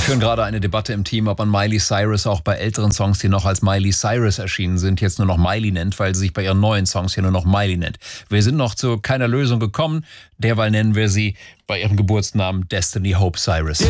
führen gerade eine Debatte im Team, ob man Miley Cyrus auch bei älteren Songs, die noch als Miley Cyrus erschienen sind, jetzt nur noch Miley nennt, weil sie sich bei ihren neuen Songs hier nur noch Miley nennt. Wir sind noch zu keiner Lösung gekommen. Derweil nennen wir sie bei ihrem Geburtsnamen Destiny Hope Cyrus.